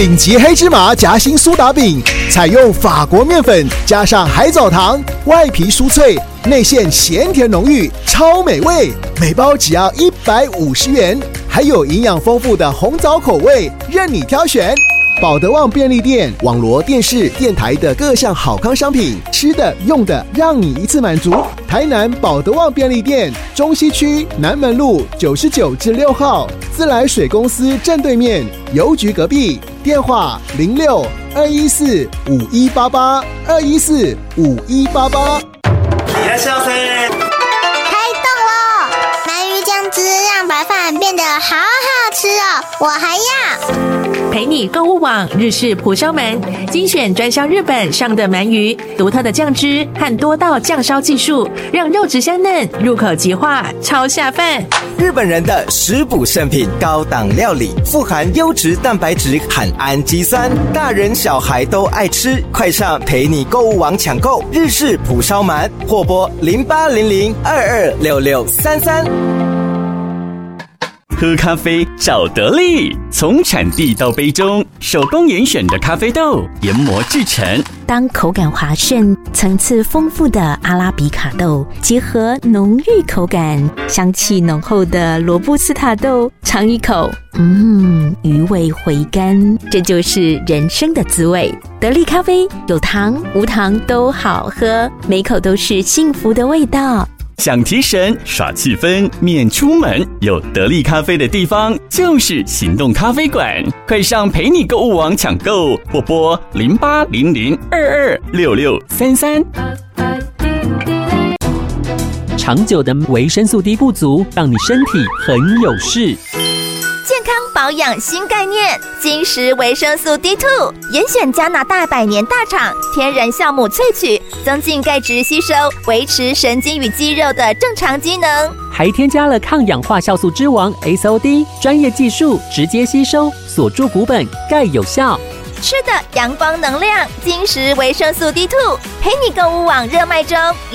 顶级黑芝麻夹心苏打饼，采用法国面粉加上海藻糖，外皮酥脆，内馅咸甜浓郁，超美味。每包只要150元，还有营养丰富的红枣口味，任你挑选。保德旺便利店网罗电视、电台的各项好康商品，吃的、用的，让你一次满足。台南保德旺便利店中西区南门路99至6号，自来水公司正对面，邮局隔壁。电话06-214-5188 214-5188。 开动喽！鳗鱼酱汁让白饭变得好好吃哦，我还要。 陪你购物网日式蒲烧鳗，精选专销日本上的鳗鱼，独特的酱汁和多道酱烧技术，让肉质香嫩，入口即化，超下饭。 日本人的食补圣品，高档料理，富含优质蛋白质和氨基酸，大人小孩都爱吃。快上陪你购物网抢购日式蒲烧鳗，或拨0800226633。 喝咖啡找得力，从产地到杯中，手工严选的咖啡豆研磨制成。 当口感滑顺、层次丰富的阿拉比卡豆结合浓郁口感、香气浓厚的罗布斯塔豆，尝一口，余味回甘，这就是人生的滋味。得力咖啡有糖无糖都好喝，每口都是幸福的味道。 想提神耍气氛免出门，有得力咖啡的地方就是行动咖啡馆。快上陪你购物网抢购，或拨0800226633。 长久的维生素 D 不足，让你身体很有事。 健康保养新概念，金石维生素 D2， 严选加拿大100年大厂天然酵母萃取，增进钙质吸收，维持神经与肌肉的正常机能。 还添加了抗氧化酵素之王 SOD， 专业技术直接吸收，锁住骨本，钙有效。 吃的阳光能量，金石维生素 D2， 陪你购物网热卖中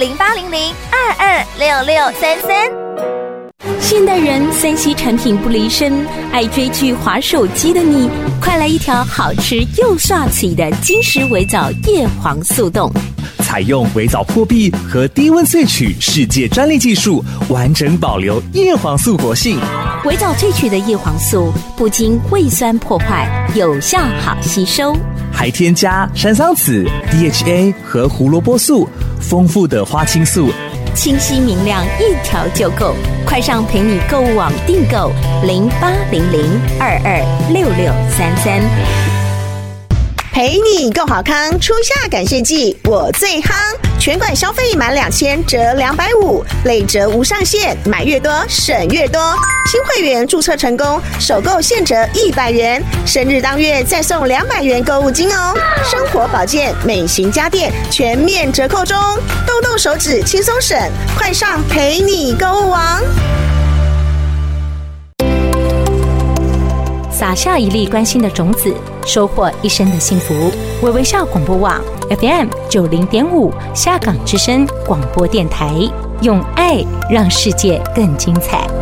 ，0800226633。 现代人3C 产品不离身，爱追剧滑手机的你，快来一条好吃又刷嘴的金石微藻叶黄素冻。 采用微藻破壁和低温萃取世界专利技术，完整保留叶黄素活性。 微藻萃取的叶黄素不经胃酸破坏，有效好吸收， 还添加山桑子、DHA 和胡萝卜素，丰富的花青素， 清晰明亮，一条就够。快上陪你购物网订购0800226633。 陪你够好康，初夏感谢季我最夯，全馆消费满2000折250，累折无上限，买越多省越多。新会员注册成功，首购现折100元，生日当月再送200元购物金哦。生活保健、美型家电全面折扣中，动动手指轻松省，快上陪你购物网。 撒下一粒关心的种子，收获一生的幸福。微微笑广播网 FM 90.5下港之声广播电台，用爱让世界更精彩。